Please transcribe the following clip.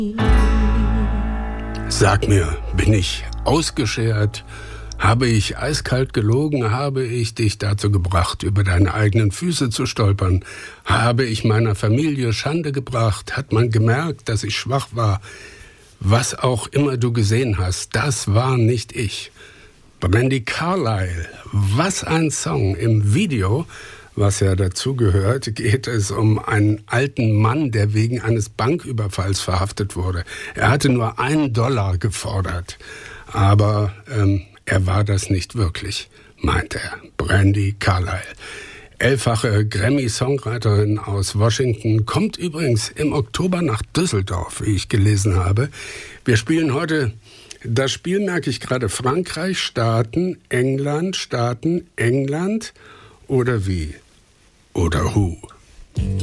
Sag mir, bin ich ausgeschert? Habe ich eiskalt gelogen? Habe ich dich dazu gebracht, über deine eigenen Füße zu stolpern? Habe ich meiner Familie Schande gebracht? Hat man gemerkt, dass ich schwach war? Was auch immer du gesehen hast, das war nicht ich. Brandi Carlile, was ein Song. Im Video, was ja dazugehört, geht es um einen alten Mann, der wegen eines Banküberfalls verhaftet wurde. Er hatte nur $1 gefordert, aber er war das nicht wirklich, meint er. Brandi Carlile. 11-fache Grammy-Songwriterin aus Washington, kommt übrigens im Oktober nach Düsseldorf, wie ich gelesen habe. Wir spielen heute das Spiel, merke ich gerade, Frankreich, Staaten, England oder wie? Oder who?